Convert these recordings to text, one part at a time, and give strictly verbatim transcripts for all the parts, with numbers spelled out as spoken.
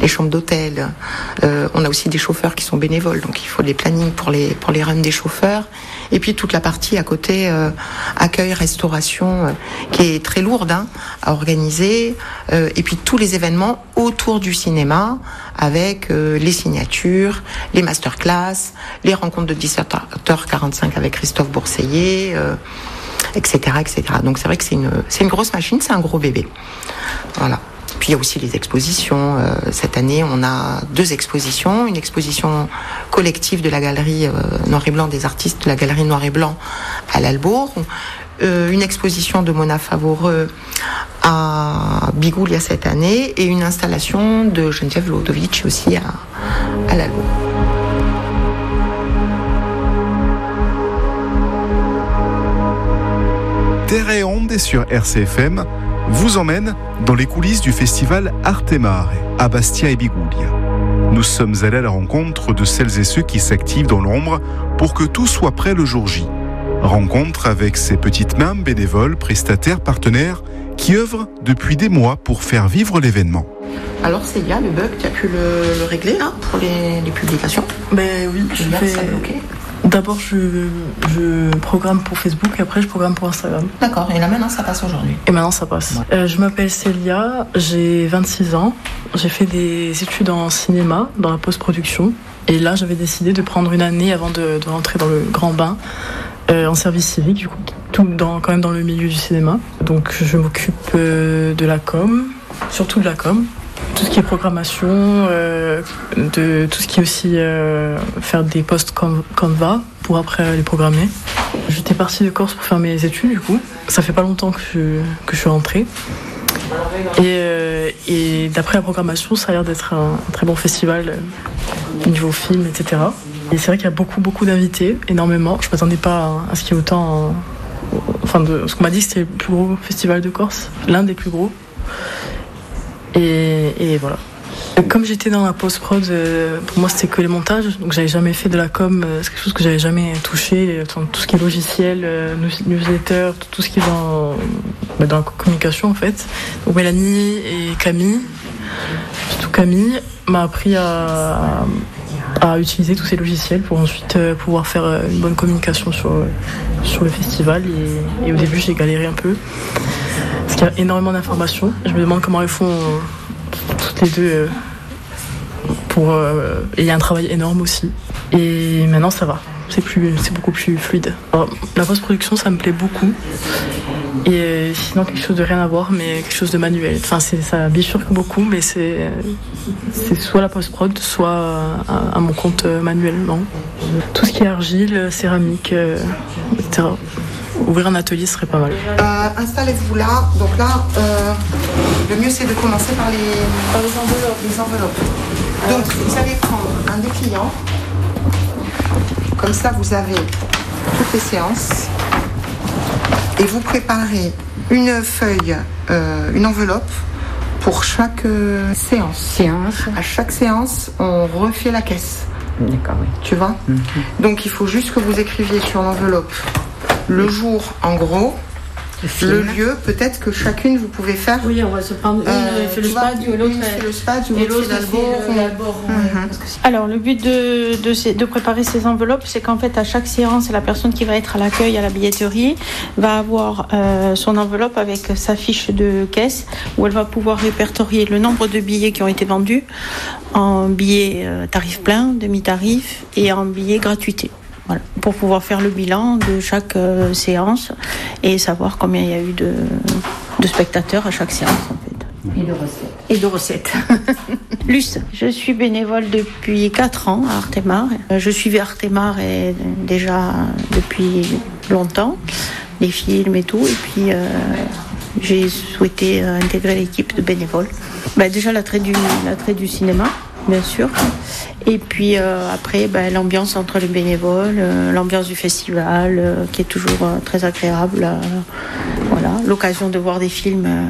les chambres d'hôtel. Euh, on a aussi des chauffeurs qui sont bénévoles, donc il faut des plannings pour les pour les runs des chauffeurs. Et puis toute la partie à côté euh, accueil, restauration, euh, qui est très lourde hein, à organiser. Euh, et puis tous les événements autour du cinéma, avec euh, les signatures, les masterclass, les rencontres de dix-sept heures quarante-cinq avec Christophe Bourseiller, euh, et cetera, et cetera. Donc c'est vrai que c'est une c'est une grosse machine, c'est un gros bébé. Voilà. Puis il y a aussi les expositions. Euh, cette année, on a deux expositions. Une exposition collective de la galerie euh, Noir et Blanc, des artistes de la galerie Noir et Blanc à l'Albourg. Euh, une exposition de Mona Favoreux à Bigoulia cette année. Et une installation de Geneviève Lodovic aussi à, à l'Albourg. Terre et Onde sur R C F M vous emmène dans les coulisses du festival Artemare à Bastia et Bigoulia. Nous sommes allés à la rencontre de celles et ceux qui s'activent dans l'ombre pour que tout soit prêt le jour J. Rencontre avec ces petites mains bénévoles, prestataires, partenaires qui œuvrent depuis des mois pour faire vivre l'événement. Alors Célia, le bug, tu as pu le, le régler là, pour les, les publications? Ben oui, je Là, fais... ça a bloqué. D'abord, je, je programme pour Facebook et après, je programme pour Instagram. D'accord, et là maintenant, ça passe aujourd'hui. Et maintenant, ça passe. Ouais. Euh, je m'appelle Célia, j'ai vingt-six ans. J'ai fait des études en cinéma, dans la post-production. Et là, j'avais décidé de prendre une année avant de, de rentrer dans le grand bain, euh, en service civique, du coup, tout dans, quand même dans le milieu du cinéma. Donc, je m'occupe euh, de la com, surtout de la com. Tout ce qui est programmation, euh, de tout ce qui est aussi euh, faire des posts Canva pour après les programmer. J'étais partie de Corse pour faire mes études du coup. Ça fait pas longtemps que je, que je suis rentrée. Et, euh, et d'après la programmation, ça a l'air d'être un, un très bon festival euh, niveau film, et cetera. Et c'est vrai qu'il y a beaucoup beaucoup d'invités, énormément. Je m'attendais pas à, à ce qu'il y ait autant. Euh, enfin, de, ce qu'on m'a dit, c'était le plus gros festival de Corse, l'un des plus gros. Et, et voilà. Comme j'étais dans la post-prod, euh, pour moi c'était que les montages, donc j'avais jamais fait de la com, euh, c'est quelque chose que j'avais jamais touché, enfin, tout ce qui est logiciel, euh, newsletter, tout, tout ce qui est dans, bah, dans la communication en fait. Donc Mélanie et Camille, surtout Camille, m'a appris à, à utiliser tous ces logiciels pour ensuite euh, pouvoir faire euh, une bonne communication sur, euh, sur le festival. Et, et au début j'ai galéré un peu. Parce qu'il y a énormément d'informations. Je me demande comment ils font euh, toutes les deux. Euh, pour, euh, et il y a un travail énorme aussi. Et maintenant, ça va. C'est, plus, c'est beaucoup plus fluide. Alors, la post-production, ça me plaît beaucoup. Et euh, sinon, quelque chose de rien à voir, mais quelque chose de manuel. Enfin, c'est, ça bifurque beaucoup, mais c'est, c'est soit la post-prod, soit à, à mon compte euh, manuellement. Tout ce qui est argile, céramique, euh, et cetera. Ouvrir un atelier serait pas mal. Euh, installez-vous là. Donc là, euh, le mieux c'est de commencer par les, Par les enveloppes. les enveloppes. Donc vous allez prendre un dépliant. Comme ça, vous avez toutes les séances. Et vous préparez une feuille, euh, une enveloppe pour chaque euh, séance. Séance. À chaque séance, on refait la caisse. D'accord, oui. Tu vois ? Mm-hmm. Donc il faut juste que vous écriviez sur l'enveloppe le jour en gros, le, le lieu, peut-être que chacune vous pouvez faire. Oui, on va se prendre une, euh, fait le Spadio, l'autre fait le Spadio, et l'autre fait l'Albourg. Alors le but de, de, ces, de préparer ces enveloppes, c'est qu'en fait à chaque séance, la personne qui va être à l'accueil à la billetterie va avoir euh, son enveloppe avec sa fiche de caisse où elle va pouvoir répertorier le nombre de billets qui ont été vendus en billets euh, tarif plein, demi-tarif et en billets gratuités. Voilà, pour pouvoir faire le bilan de chaque euh, séance et savoir combien il y a eu de, de spectateurs à chaque séance en fait. Et de recettes. Et de recettes. Luce, je suis bénévole depuis quatre ans à Artemare. Je suivais Artemare et déjà depuis longtemps, les films et tout, et puis euh, j'ai souhaité intégrer l'équipe de bénévoles. Ben, déjà l'attrait du, l'attrait du cinéma, bien sûr. Et puis euh, après, ben, l'ambiance entre les bénévoles, euh, l'ambiance du festival, euh, qui est toujours euh, très agréable. Euh, voilà, l'occasion de voir des films euh,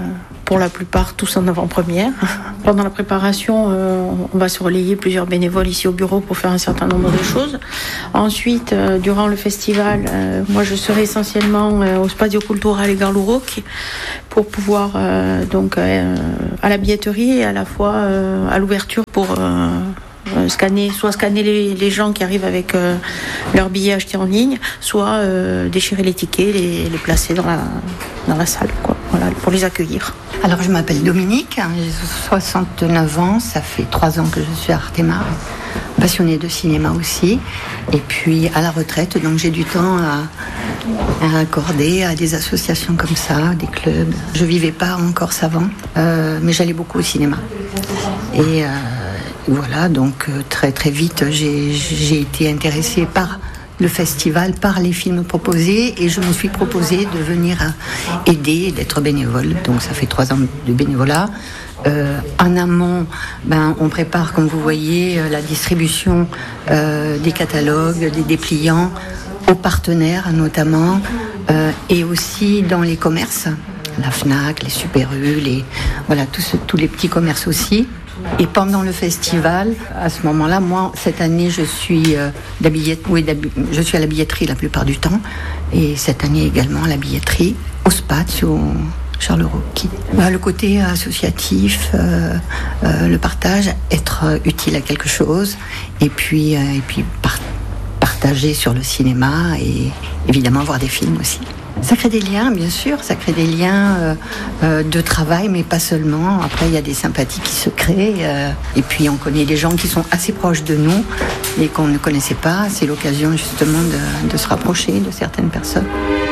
pour la plupart tous en avant-première. Pendant la préparation, euh, on va se relayer plusieurs bénévoles ici au bureau pour faire un certain nombre de choses. Ensuite, euh, durant le festival, euh, moi je serai essentiellement euh, au Spazio Culturale Garluro pour pouvoir euh, donc euh, à la billetterie et à la fois euh, à l'ouverture pour euh, scanner, soit scanner les, les gens qui arrivent avec euh, leurs billets achetés en ligne, soit euh, déchirer les tickets, les, les placer dans la, dans la salle, quoi. Voilà, pour les accueillir. Alors je m'appelle Dominique, j'ai soixante-neuf ans, ça fait trois ans que je suis à Artemare, passionnée de cinéma aussi, et puis à la retraite, donc j'ai du temps à, à accorder à des associations comme ça, des clubs. Je vivais pas en Corse avant, euh, mais j'allais beaucoup au cinéma. Et euh, voilà, donc très très vite, j'ai, j'ai été intéressée par le festival, par les films proposés, et je me suis proposée de venir aider, d'être bénévole. Donc ça fait trois ans de bénévolat. Euh, en amont, ben, on prépare, comme vous voyez, la distribution euh, des catalogues, des dépliants aux partenaires notamment, euh, et aussi dans les commerces, la Fnac, les Super U, les, voilà, tous, tous les petits commerces aussi. Et pendant le festival, à ce moment-là, moi, cette année, je suis, euh, oui, je suis à la billetterie la plupart du temps. Et cette année également à la billetterie, au Spazio Charleroi. Bah, le côté associatif, euh, euh, le partage, être utile à quelque chose. Et puis, euh, et puis par- partager sur le cinéma et évidemment voir des films aussi. Ça crée des liens, bien sûr, ça crée des liens euh, euh, de travail, mais pas seulement. Après, il y a des sympathies qui se créent. Euh, et puis, on connaît des gens qui sont assez proches de nous et qu'on ne connaissait pas. C'est l'occasion, justement, de, de se rapprocher de certaines personnes.